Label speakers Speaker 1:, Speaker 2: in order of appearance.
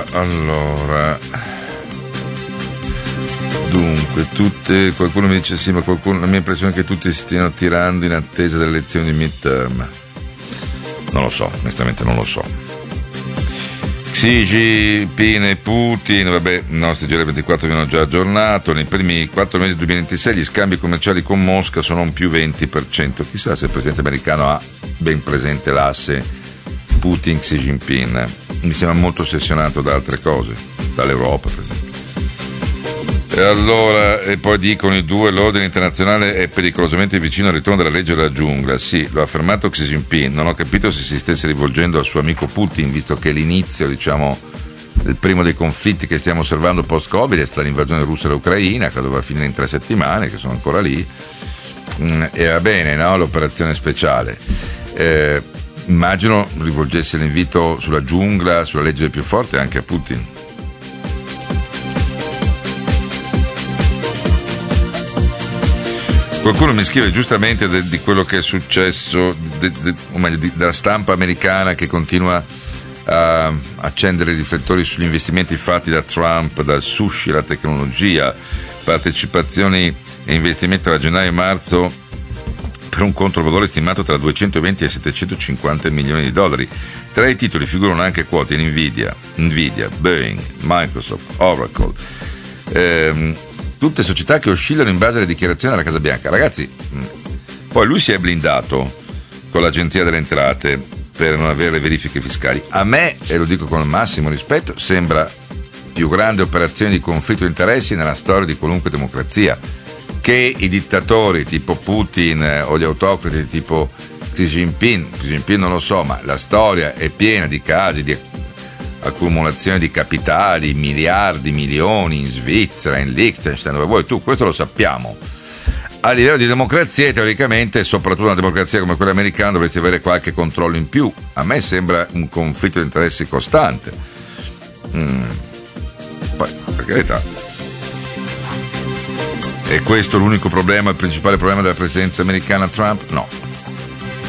Speaker 1: Allora, dunque, qualcuno mi dice sì, ma la mia impressione è che tutti stiano tirando in attesa delle elezioni di midterm. Non lo so, onestamente non lo so. Xi Jinping e Putin, vabbè, i nostri GR24 vi hanno già aggiornato. Nei primi 4 mesi del 2026 gli scambi commerciali con Mosca sono un più 20%. Chissà se il presidente americano ha ben presente l'asse Putin-Xi Jinping. Mi sembra molto ossessionato da altre cose, dall'Europa per esempio. E allora, e poi dicono i due, l'ordine internazionale è pericolosamente vicino al ritorno della legge della giungla. Sì, lo ha affermato Xi Jinping. Non ho capito se si stesse rivolgendo al suo amico Putin, visto che l'inizio, diciamo, del primo dei conflitti che stiamo osservando post-Covid è stata l'invasione russa dell'Ucraina, che doveva finire in 3 settimane, che sono ancora lì. E va bene, no? L'operazione speciale. Immagino rivolgesse l'invito sulla giungla, sulla legge del più forte anche a Putin. Qualcuno mi scrive giustamente di quello che è successo, o meglio, della stampa americana che continua a accendere i riflettori sugli investimenti fatti da Trump, dal sushi alla tecnologia, partecipazioni e investimenti tra gennaio e marzo per un controvalore stimato tra 220 e 750 milioni di dollari. Tra i titoli figurano anche quote in Nvidia, Boeing, Microsoft, Oracle. Tutte società che oscillano in base alle dichiarazioni della Casa Bianca. Ragazzi, poi lui si è blindato con l'Agenzia delle Entrate per non avere le verifiche fiscali. A me, e lo dico con il massimo rispetto, sembra più grande operazione di conflitto di interessi nella storia di qualunque democrazia, che i dittatori tipo Putin o gli autocrati tipo Xi Jinping non lo so, ma la storia è piena di casi di accumulazione di capitali, miliardi, milioni in Svizzera, in Liechtenstein, dove vuoi tu, questo lo sappiamo. A livello di democrazia, teoricamente, soprattutto una democrazia come quella americana, dovresti avere qualche controllo in più. A me sembra un conflitto di interessi costante. Poi, per carità. È questo l'unico problema, il principale problema della presidenza americana Trump? No,